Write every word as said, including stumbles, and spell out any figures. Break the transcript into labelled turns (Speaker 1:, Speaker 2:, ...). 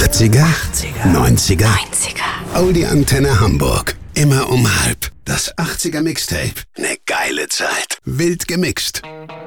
Speaker 1: achtziger, neunziger,
Speaker 2: neunziger.
Speaker 1: Audi Antenne Hamburg. Immer um halb. Das achtziger Mixtape. Ne geile Zeit. Wild gemixt.